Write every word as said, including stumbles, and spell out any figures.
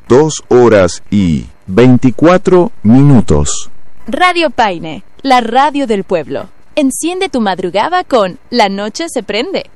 dos horas y veinticuatro minutos. Radio Paine, la radio del pueblo. Enciende tu madrugada con La Noche se prende.